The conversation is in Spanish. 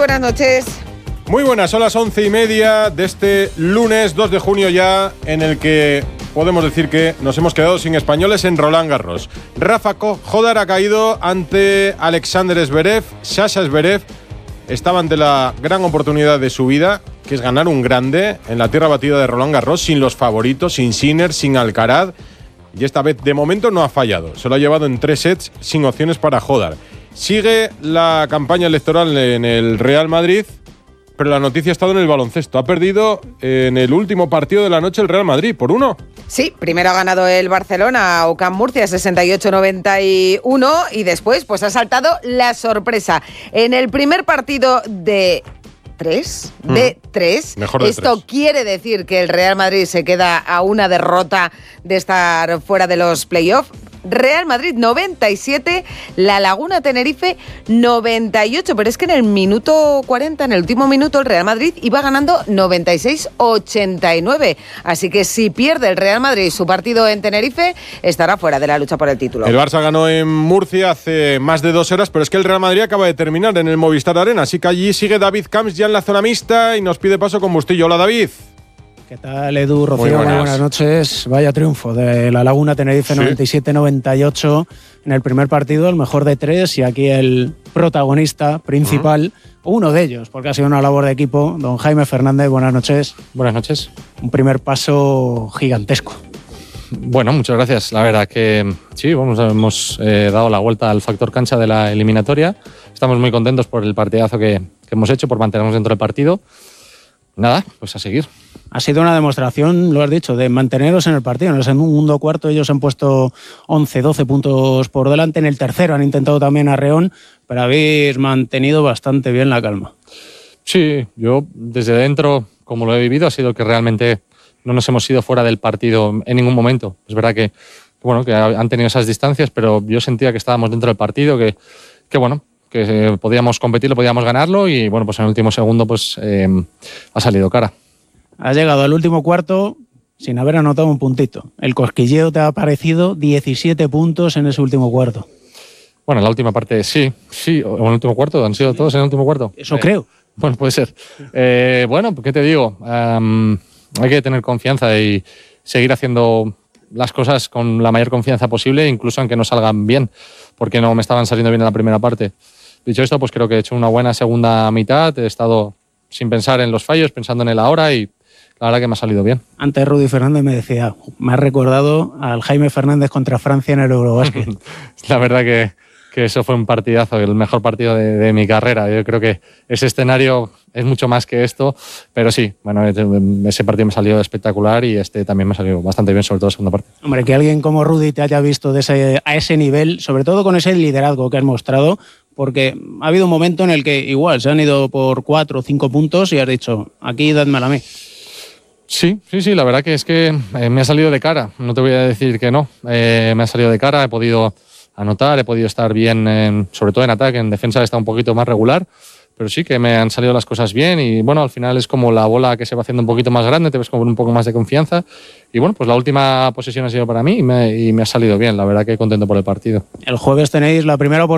buenas noches. Muy buenas, son las 11:30 de este lunes 2 de junio ya, en el que podemos decir que nos hemos quedado sin españoles en Roland Garros. Rafa Jodar ha caído ante Alexander Zverev. Sasha Zverev estaba ante la gran oportunidad de su vida, que es ganar un grande en la tierra batida de Roland Garros, sin los favoritos, sin Sinner, sin Alcaraz. Y esta vez, de momento, no ha fallado. Se lo ha llevado en 3 sets, sin opciones para Jodar. Sigue la campaña electoral en el Real Madrid, pero la noticia ha estado en el baloncesto. Ha perdido en el último partido de la noche el Real Madrid, por 1. Sí, primero ha ganado el Barcelona a UCAM Murcia 68-91 y después pues ha saltado la sorpresa. En el primer partido de 3, Mejor de esto 3. Quiere decir que el Real Madrid se queda a una derrota de estar fuera de los playoffs. Real Madrid 97, La Laguna Tenerife 98, pero es que en el minuto 40, en el último minuto, el Real Madrid iba ganando 96-89. Así que si pierde el Real Madrid su partido en Tenerife, estará fuera de la lucha por el título. El Barça ganó en Murcia hace más de 2 horas, pero es que el Real Madrid acaba de terminar en el Movistar Arena, así que allí sigue David Camps ya en la zona mixta y nos pide paso con Bustillo. Hola, David. ¿Qué tal, Edu? Rocío, Muy buenas noches. Vaya triunfo de La Laguna Tenerife, sí. 97-98 en el primer partido, el mejor de 3, y aquí el protagonista principal, uno de ellos, porque ha sido una labor de equipo, don Jaime Fernández. Buenas noches. Buenas noches. Un primer paso gigantesco. Bueno, muchas gracias. La verdad que sí, hemos dado la vuelta al factor cancha de la eliminatoria. Estamos muy contentos por el partidazo que hemos hecho, por mantenernos dentro del partido. Nada, pues a seguir. Ha sido una demostración, lo has dicho, de manteneros en el partido. En el segundo cuarto ellos han puesto 11, 12 puntos por delante. En el tercero han intentado también arreón, pero habéis mantenido bastante bien la calma. Sí, yo desde dentro, como lo he vivido, ha sido que realmente no nos hemos ido fuera del partido en ningún momento. Es verdad que han tenido esas distancias, pero yo sentía que estábamos dentro del partido, que podíamos competirlo, podíamos ganarlo, y bueno, pues en el último segundo pues ha salido cara. Has llegado al último cuarto sin haber anotado un puntito. El cosquilleo te ha parecido 17 puntos en ese último cuarto. Bueno, en la última parte sí, o en el último cuarto, han sido todos en el último cuarto. Eso creo. Bueno, puede ser. Bueno, ¿qué te digo? Hay que tener confianza y seguir haciendo las cosas con la mayor confianza posible, incluso aunque no salgan bien, porque no me estaban saliendo bien en la primera parte. Dicho esto, pues creo que he hecho una buena segunda mitad, he estado sin pensar en los fallos, pensando en el ahora, y la verdad que me ha salido bien. Antes Rudy Fernández me decía, me ha recordado al Jaime Fernández contra Francia en el Eurobásquet. La verdad que eso fue un partidazo, el mejor partido de mi carrera. Yo creo que ese escenario es mucho más que esto, pero sí, bueno, ese partido me salió espectacular y este también me salió bastante bien, sobre todo la segunda parte. Hombre, que alguien como Rudy te haya visto a ese nivel, sobre todo con ese liderazgo que has mostrado, porque ha habido un momento en el que igual se han ido por 4 o 5 puntos y has dicho, aquí dádmela a mí. Sí, la verdad que es que me ha salido de cara, no te voy a decir que no, me ha salido de cara, he podido anotar, he podido estar bien, sobre todo en ataque, en defensa está un poquito más regular, pero sí que me han salido las cosas bien y bueno, al final es como la bola que se va haciendo un poquito más grande, te ves con un poco más de confianza y bueno, pues la última posesión ha sido para mí y me ha salido bien, la verdad que contento por el partido. El jueves tenéis la primera oportunidad